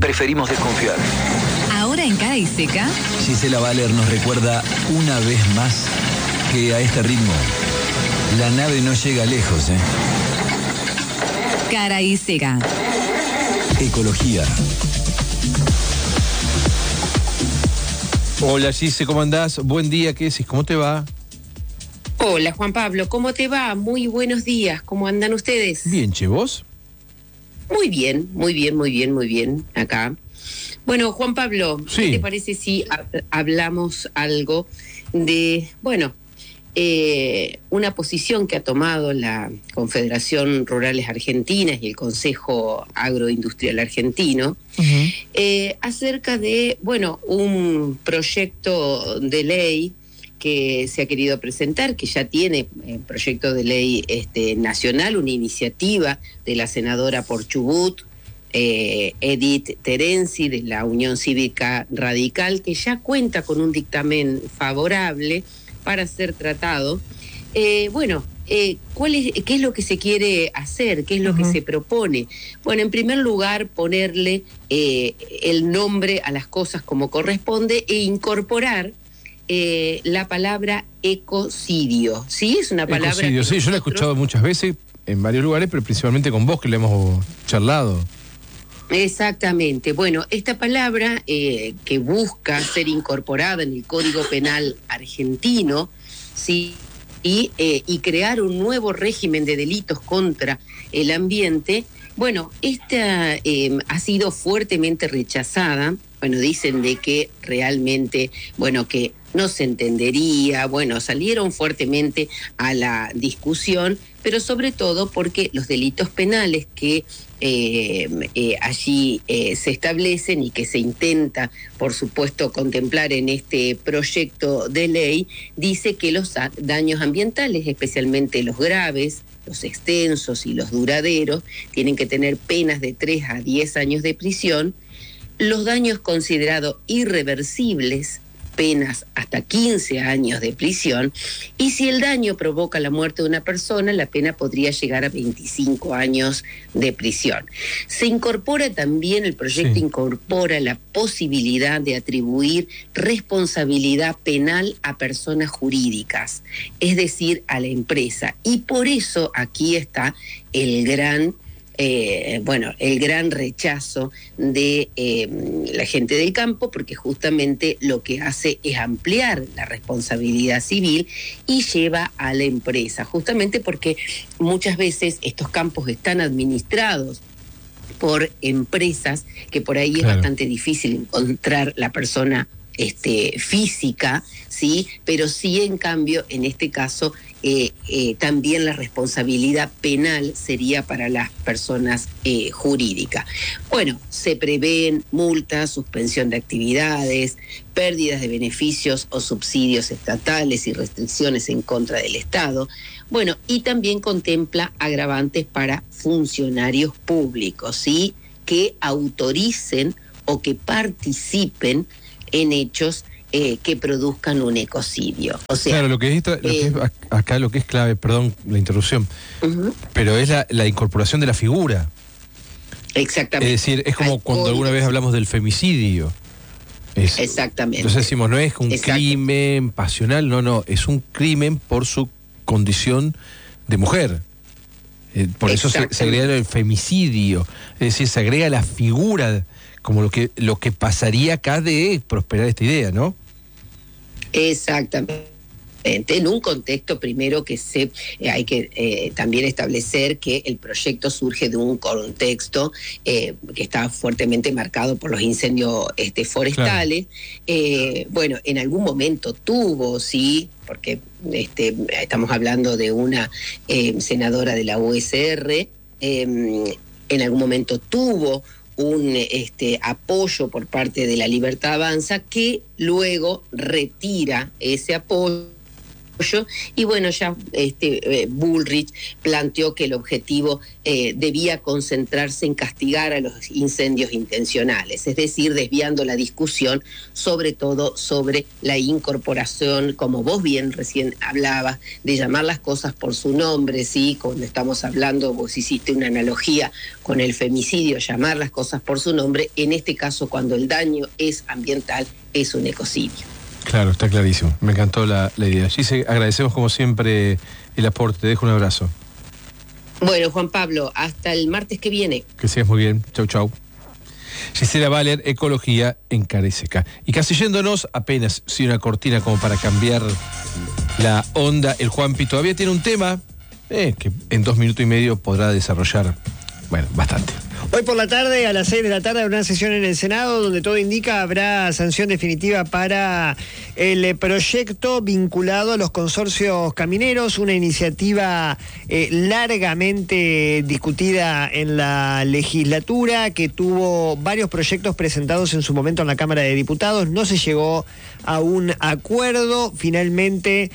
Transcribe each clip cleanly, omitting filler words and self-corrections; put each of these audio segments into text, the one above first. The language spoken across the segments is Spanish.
preferimos desconfiar. Ahora en Cara y Seca, Gisela Baller nos recuerda una vez más que a este ritmo la nave no llega lejos, ¿eh? Cara y Seca. Ecología. Hola Gise, ¿cómo andás? Buen día, ¿qué decís? ¿Cómo te va? Hola Juan Pablo, ¿cómo te va? Muy buenos días, ¿cómo andan ustedes? Bien, che, ¿vos? Muy bien, acá. Bueno, Juan Pablo, Sí. ¿qué te parece si hablamos algo de, una posición que ha tomado la Confederación Rurales Argentinas y el Consejo Agroindustrial Argentino acerca de, un proyecto de ley que se ha querido presentar, que ya tiene proyecto de ley nacional, una iniciativa de la senadora por Chubut, Edith Terenzi, de la Unión Cívica Radical, que ya cuenta con un dictamen favorable para ser tratado. ¿Qué es lo que se quiere hacer? ¿Qué es lo que se propone? Bueno, en primer lugar, ponerle el nombre a las cosas como corresponde e incorporar la palabra ecocidio. ¿Sí? Es una palabra... Ecocidio, sí, yo la he escuchado muchas veces en varios lugares, pero principalmente con vos, que le hemos charlado. Exactamente. Bueno, esta palabra que busca ser incorporada en el Código Penal argentino, ¿sí? Y crear un nuevo régimen de delitos contra el ambiente, esta ha sido fuertemente rechazada. Dicen de que realmente, que no se entendería, salieron fuertemente a la discusión, pero sobre todo porque los delitos penales que allí se establecen y que se intenta, por supuesto, contemplar en este proyecto de ley, dice que los daños ambientales, especialmente los graves, los extensos y los duraderos, tienen que tener penas de 3 a 10 años de prisión. Los daños considerados irreversibles, penas hasta 15 años de prisión, y si el daño provoca la muerte de una persona, la pena podría llegar a 25 años de prisión. Se incorpora también, el proyecto incorpora la posibilidad de atribuir responsabilidad penal a personas jurídicas, es decir, a la empresa, y por eso aquí está el gran rechazo de la gente del campo, porque justamente lo que hace es ampliar la responsabilidad civil y lleva a la empresa, justamente porque muchas veces estos campos están administrados por empresas que por ahí es bastante difícil encontrar la persona física, ¿sí? Pero sí, en cambio, en este caso, también la responsabilidad penal sería para las personas jurídicas. Se prevén multas, suspensión de actividades, pérdidas de beneficios o subsidios estatales y restricciones en contra del Estado. Y también contempla agravantes para funcionarios públicos, ¿sí? Que autoricen o que participen en hechos que produzcan un ecocidio. O sea, claro, lo que es acá lo que es clave, perdón la interrupción, pero es la incorporación de la figura. Exactamente. Es decir, es como cuando alguna vez hablamos del femicidio. Exactamente. Entonces decimos, no es un crimen pasional, no, es un crimen por su condición de mujer. Por eso se agrega el femicidio, es decir, se agrega la figura como lo que pasaría acá de prosperar esta idea, ¿no? Exactamente. En un contexto primero que hay que también establecer que el proyecto surge de un contexto que está fuertemente marcado por los incendios forestales. Claro. En algún momento tuvo, sí, porque estamos hablando de una senadora de la USR, en algún momento tuvo un apoyo por parte de La Libertad Avanza, que luego retira ese apoyo y bueno, ya Bullrich planteó que el objetivo debía concentrarse en castigar a los incendios intencionales, es decir, desviando la discusión sobre todo sobre la incorporación, como vos bien recién hablabas, de llamar las cosas por su nombre, ¿sí? Cuando estamos hablando, vos hiciste una analogía con el femicidio, llamar las cosas por su nombre, en este caso cuando el daño es ambiental, es un ecocidio. Claro, está clarísimo. Me encantó la idea. Gise, agradecemos como siempre el aporte. Te dejo un abrazo. Bueno, Juan Pablo, hasta el martes que viene. Que seas muy bien. Chau, chau. Gisela Baller, Ecología en Cara y Seca. Y casi yéndonos, apenas sí una cortina como para cambiar la onda. El Juanpi todavía tiene un tema que en 2 minutos y medio podrá desarrollar, bueno, bastante. Hoy por la tarde, a las 6 de la tarde, habrá una sesión en el Senado donde todo indica habrá sanción definitiva para el proyecto vinculado a los consorcios camineros, una iniciativa largamente discutida en la legislatura, que tuvo varios proyectos presentados en su momento en la Cámara de Diputados. No se llegó a un acuerdo. Finalmente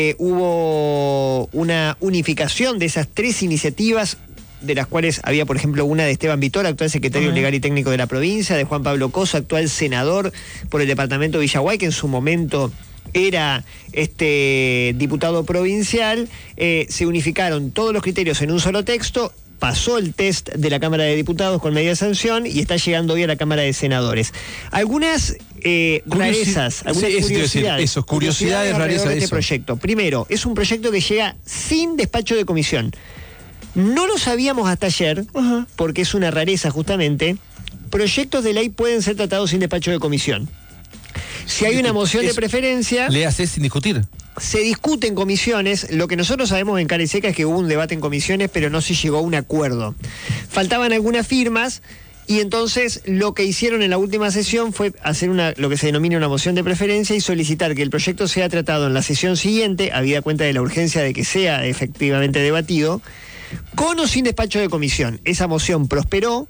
hubo una unificación de esas 3 iniciativas, de las cuales había, por ejemplo, una de Esteban Vitor, actual secretario legal y técnico de la provincia, de Juan Pablo Coso, actual senador por el departamento de Villaguay, que en su momento era diputado provincial. Se unificaron todos los criterios en un solo texto, pasó el test de la Cámara de Diputados con media sanción y está llegando hoy a la Cámara de Senadores. Algunas rarezas, algunas curiosidades rarezas de este proyecto. Primero, es un proyecto que llega sin despacho de comisión. No lo sabíamos hasta ayer, porque es una rareza justamente. Proyectos de ley pueden ser tratados sin despacho de comisión. Si hay una moción de preferencia... ¿Le haces sin discutir? Se discute en comisiones. Lo que nosotros sabemos en Cara y Seca es que hubo un debate en comisiones, pero no se llegó a un acuerdo. Faltaban algunas firmas y entonces lo que hicieron en la última sesión fue hacer lo que se denomina una moción de preferencia y solicitar que el proyecto sea tratado en la sesión siguiente, habida cuenta de la urgencia de que sea efectivamente debatido, con o sin despacho de comisión. Esa moción prosperó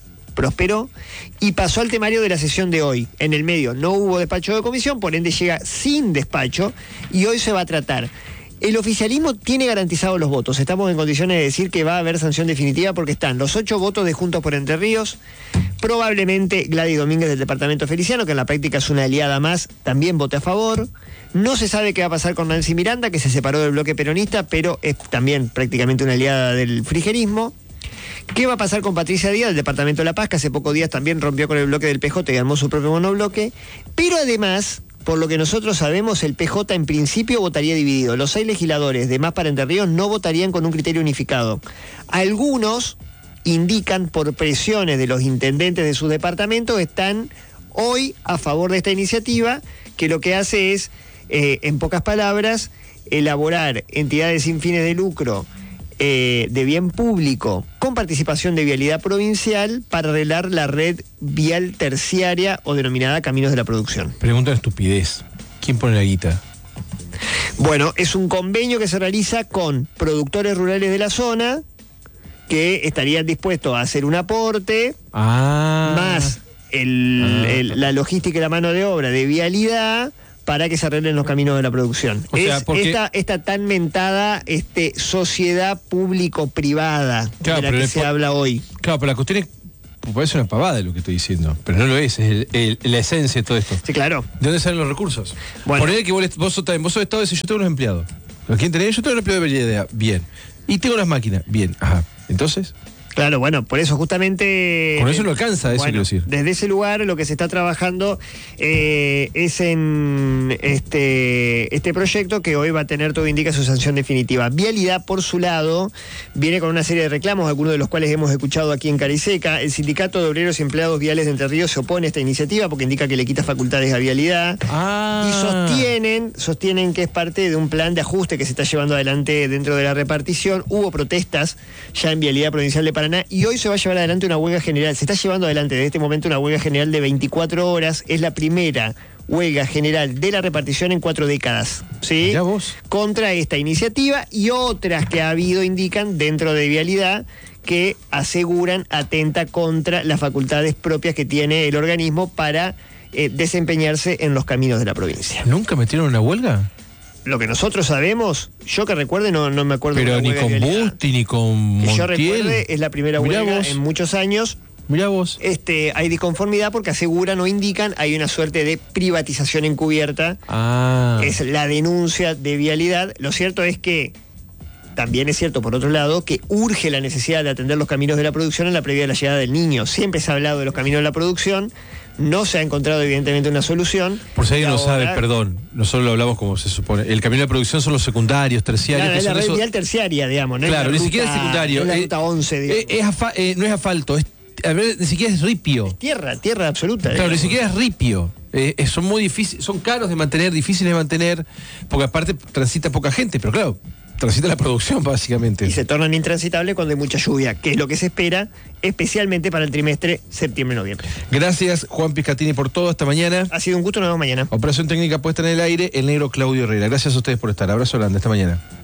y pasó al temario de la sesión de hoy. En el medio no hubo despacho de comisión, por ende llega sin despacho y hoy se va a tratar. El oficialismo tiene garantizados los votos. Estamos en condiciones de decir que va a haber sanción definitiva porque están los 8 votos de Juntos por Entre Ríos. Probablemente Gladys Domínguez del departamento Feliciano, que en la práctica es una aliada más, también vote a favor. No se sabe qué va a pasar con Nancy Miranda, que se separó del bloque peronista, pero es también prácticamente una aliada del frigerismo. ¿Qué va a pasar con Patricia Díaz del departamento de La Paz, que hace pocos días también rompió con el bloque del PJ y armó su propio monobloque? Pero además, por lo que nosotros sabemos, el PJ en principio votaría dividido. Los 6 legisladores de Más para Entre Ríos no votarían con un criterio unificado. Algunos indican, por presiones de los intendentes de sus departamentos, están hoy a favor de esta iniciativa, que lo que hace es, en pocas palabras, elaborar entidades sin fines de lucro de bien público con participación de Vialidad Provincial para arreglar la red vial terciaria o denominada Caminos de la Producción. Pregunta de estupidez. ¿Quién pone la guita? Bueno, es un convenio que se realiza con productores rurales de la zona que estarían dispuestos a hacer un aporte más la logística y la mano de obra de Vialidad para que se arreglen los caminos de la producción. O sea, esta tan mentada sociedad público-privada, claro, de la que se habla hoy. Claro, pero la cuestión es, parece una pavada lo que estoy diciendo, pero no lo es la esencia de todo esto. Sí, claro. ¿De dónde salen los recursos? Bueno. Ponele que vos sos Estado y decís, yo tengo unos empleados. ¿Quién tenés? Yo tengo un empleado de Vialidad. Bien. Y tengo las máquinas. Bien. Ajá. Entonces... Claro, bueno, por eso justamente... Con eso no alcanza, eso quiero decir. Desde ese lugar lo que se está trabajando es en este proyecto que hoy va a tener, todo indica, su sanción definitiva. Vialidad, por su lado, viene con una serie de reclamos, algunos de los cuales hemos escuchado aquí en Cara y Seca. El Sindicato de Obreros y Empleados Viales de Entre Ríos se opone a esta iniciativa porque indica que le quita facultades a Vialidad. Y sostienen que es parte de un plan de ajuste que se está llevando adelante dentro de la repartición. Hubo protestas ya en Vialidad Provincial de Paraná y hoy se va a llevar adelante una huelga general. Se está llevando adelante desde este momento una huelga general de 24 horas. Es la primera huelga general de la repartición en 4 décadas, ¿sí? Ya vos. Contra esta iniciativa y otras que ha habido indican dentro de Vialidad que aseguran atenta contra las facultades propias que tiene el organismo para desempeñarse en los caminos de la provincia. ¿Nunca metieron una huelga? lo que nosotros sabemos, yo que recuerde no me acuerdo. Pero de ni una con huelga de vialidad. Busti, ni con Montiel. Que yo recuerde, es la primera Mirá huelga vos. en muchos años. Mirá vos. Hay disconformidad porque aseguran o indican hay una suerte de privatización encubierta. Ah. Es la denuncia de vialidad. Lo cierto es que también es cierto, por otro lado, que urge la necesidad de atender los caminos de la producción en la previa de la llegada del niño. Siempre se ha hablado de los caminos de la producción, no se ha encontrado evidentemente una solución. Por si alguien no Ahora, sabe, perdón, nosotros lo hablamos como se supone. El camino de producción son los secundarios, terciarios. Claro, que es la son red esos- vial terciaria, digamos. No Claro, es ni la siquiera es ruta- secundario. no es la ruta 11, digamos. No es asfalto, a ver, ni siquiera es ripio. Tierra absoluta. Claro, ni digamos. siquiera es ripio. Son muy difíciles, son caros de mantener, difíciles de mantener, porque aparte transita poca gente, pero claro, transita la producción básicamente. Y se tornan intransitables cuando hay mucha lluvia, que es lo que se espera, especialmente para el trimestre septiembre-noviembre. Gracias, Juan Piscatini, por todo esta mañana. Ha sido un gusto, nos vemos mañana. Operación técnica puesta en el aire, el negro Claudio Herrera. Gracias a ustedes por estar. Abrazo grande esta mañana.